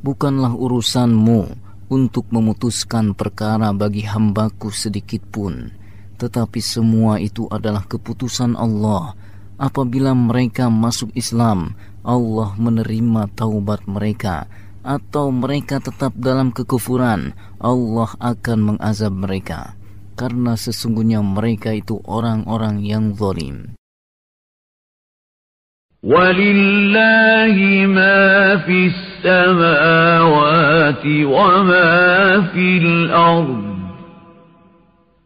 bukanlah urusanmu untuk memutuskan perkara bagi hambaku sedikit pun, tetapi semua itu adalah keputusan Allah. Apabila mereka masuk Islam, Allah menerima taubat mereka, atau mereka tetap dalam kekufuran, Allah akan mengazab mereka, karena sesungguhnya mereka itu orang-orang yang zalim. وَلِلَّهِ مَا فِي السَّمَاوَاتِ وَمَا فِي الْأَرْضِ